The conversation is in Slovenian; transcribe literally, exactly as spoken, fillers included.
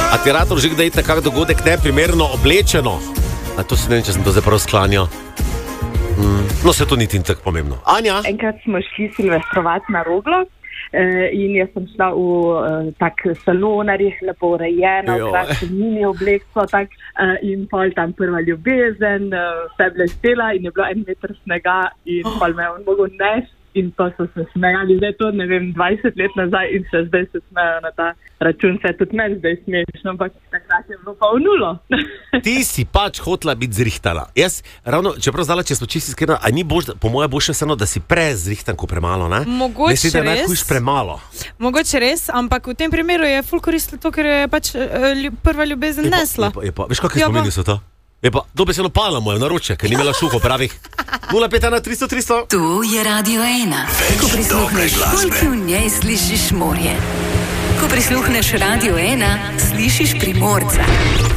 A ti rado že kdaj iti na kak dogodek neprimerno oblečeno? A to se ne vem, če sem to zdaj prav sklanjal. Mm. No, se to niti ni tako pomembno. Anja? Enkrat smo šli silvestrovati na Roglo eh, in jaz sem šla v eh, tak salonarjih, lepo urejeno, krasno mini oblekstvo, tak, eh, in pol tam prva ljubezen, eh, vse blestela in je bilo en meter snega in oh. pol me je on mogel nesti. In pa so se smejali, zdaj to, ne vem, dvajset let nazaj in se zdaj se smejajo na ta račun, se tudi meni zdaj smešno, ampak takrat je bilo pa v nulo. Ti si pač hotela biti zrihtala. Jaz, ravno, čeprav zdala, če smo čisti iskreno, a ni bož, po moje boljše vseeno, da si prezrihtan, ko premalo, ne? Mogoče Misli, da res. Najhujš premalo. Mogoče res, ampak v tem primeru je ful koristilo to, ker je pač uh, lju, prva ljubezen je pa, nesla. Je pa, je pa, veš, kakšni spomini so to? Je pa, to besedno pala moja naroče, ker ni imela šuho pravih. nula pet ena tristo tristo. Tu je Radio ena. Ko prisluhneš školjki, v njej slišiš morje. Ko prisluhneš Radio ena, slišiš Primorca.